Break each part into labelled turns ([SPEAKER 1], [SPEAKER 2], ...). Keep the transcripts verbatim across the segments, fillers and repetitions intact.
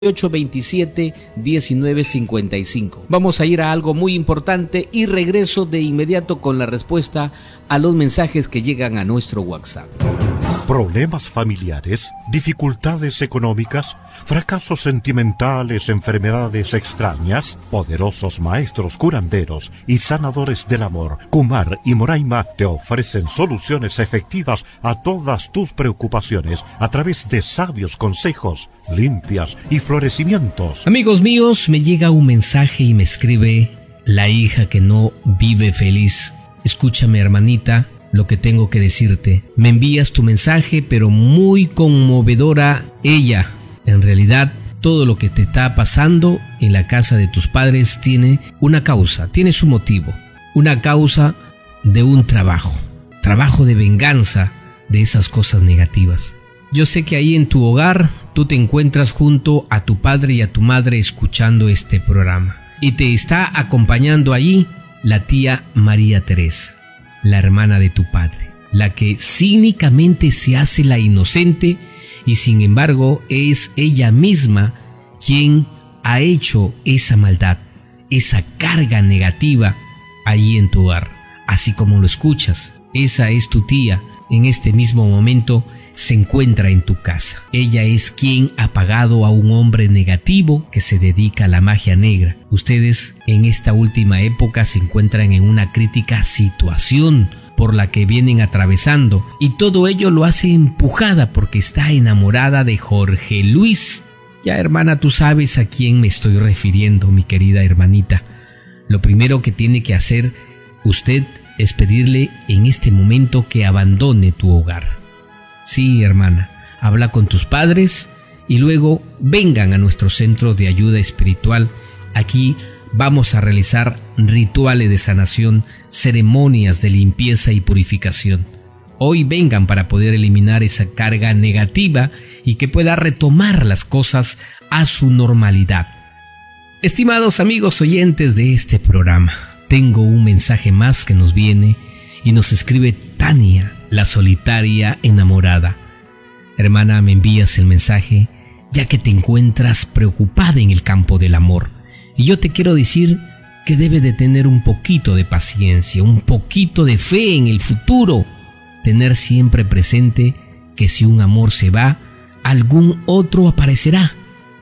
[SPEAKER 1] ocho veintisiete diecinueve cincuenta y cinco. Vamos a ir a algo muy importante y regreso de inmediato con la respuesta a los mensajes que llegan a nuestro WhatsApp.
[SPEAKER 2] Problemas familiares, dificultades económicas, fracasos sentimentales, enfermedades extrañas. Poderosos maestros curanderos y sanadores del amor, Kumar y Moraima, te ofrecen soluciones efectivas a todas tus preocupaciones a través de sabios consejos, limpias y florecimientos.
[SPEAKER 3] Amigos míos, me llega un mensaje y me escribe: la hija que no vive feliz. Escúchame, hermanita, lo que tengo que decirte. Me envías tu mensaje, pero muy conmovedora ella. En realidad, todo lo que te está pasando en la casa de tus padres tiene una causa, tiene su motivo. Una causa de un trabajo, trabajo de venganza de esas cosas negativas. Yo sé que ahí en tu hogar tú te encuentras junto a tu padre y a tu madre escuchando este programa. Y te está acompañando allí la tía María Teresa, la hermana de tu padre, la que cínicamente se hace la inocente y sin embargo es ella misma quien ha hecho esa maldad, esa carga negativa allí en tu hogar. Así como lo escuchas, esa es tu tía. En este mismo momento se encuentra en tu casa. Ella es quien ha pagado a un hombre negativo que se dedica a la magia negra. Ustedes en esta última época se encuentran en una crítica situación por la que vienen atravesando, y todo ello lo hace empujada porque está enamorada de Jorge Luis. Ya, hermana, tú sabes a quién me estoy refiriendo, mi querida hermanita. Lo primero que tiene que hacer usted es pedirle en este momento que abandone tu hogar. Sí, hermana, habla con tus padres y luego vengan a nuestro centro de ayuda espiritual. Aquí vamos a realizar rituales de sanación, ceremonias de limpieza y purificación. Hoy vengan para poder eliminar esa carga negativa y que pueda retomar las cosas a su normalidad. Estimados amigos oyentes de este programa, tengo un mensaje más que nos viene y nos escribe Tania, la solitaria enamorada. Hermana, me envías el mensaje ya que te encuentras preocupada en el campo del amor. Y yo te quiero decir que debe de tener un poquito de paciencia, un poquito de fe en el futuro. Tener siempre presente que si un amor se va, algún otro aparecerá.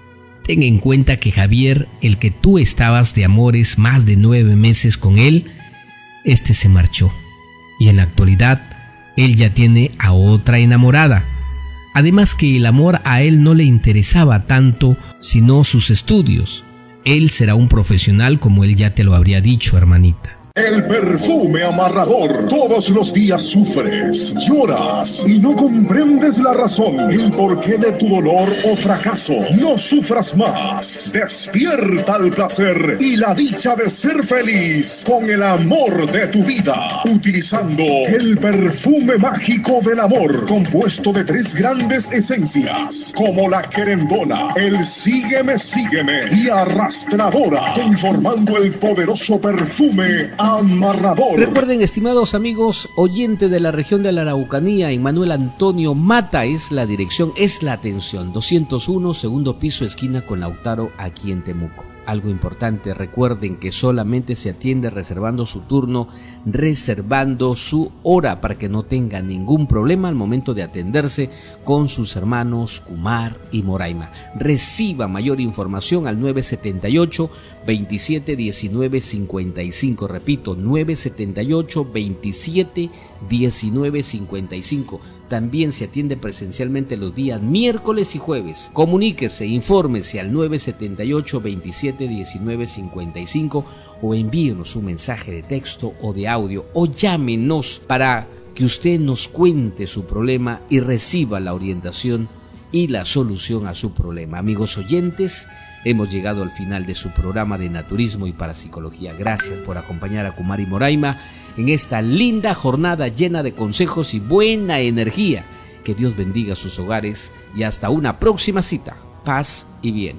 [SPEAKER 3] Ten en cuenta que Javier, el que tú estabas de amores más de nueve meses con él, este se marchó. Y en la actualidad, él ya tiene a otra enamorada. Además que el amor a él no le interesaba tanto, sino sus estudios. Él será un profesional, como él ya te lo habría dicho, hermanita.
[SPEAKER 4] El perfume amarrador. Todos los días sufres, lloras y no comprendes la razón, el porqué de tu dolor o fracaso. No sufras más. Despierta el placer y la dicha de ser feliz con el amor de tu vida, utilizando el perfume mágico del amor, compuesto de tres grandes esencias, como la querendona, el sígueme, sígueme y arrastradora, conformando el poderoso perfume amarrador.
[SPEAKER 1] Recuerden, estimados amigos oyentes de la región de la Araucanía, en Manuel Antonio Mata es la dirección, es la atención, doscientos uno, segundo piso, esquina con Lautaro, aquí en Temuco. Algo importante, recuerden que solamente se atiende reservando su turno, reservando su hora para que no tenga ningún problema al momento de atenderse con sus hermanos Kumar y Moraima. Reciba mayor información al nueve siete ocho, veintisiete diecinueve cincuenta y cinco. Repito, nueve siete ocho, veintisiete diecinueve cincuenta y cinco. También se atiende presencialmente los días miércoles y jueves. Comuníquese, infórmese al nueve siete ocho, veintisiete diecinueve cincuenta y cinco o envíenos un mensaje de texto o de audio o llámenos para que usted nos cuente su problema y reciba la orientación y la solución a su problema. Amigos oyentes, hemos llegado al final de su programa de naturismo y parapsicología. Gracias por acompañar a Kumar y Moraima en esta linda jornada llena de consejos y buena energía. Que Dios bendiga sus hogares y hasta una próxima cita. Paz y bien.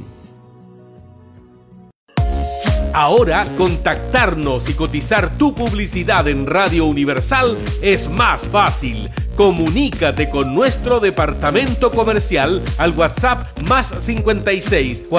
[SPEAKER 5] Ahora, contactarnos y cotizar tu publicidad en Radio Universal es más fácil. Comunícate con nuestro departamento comercial al WhatsApp más cincuenta y seis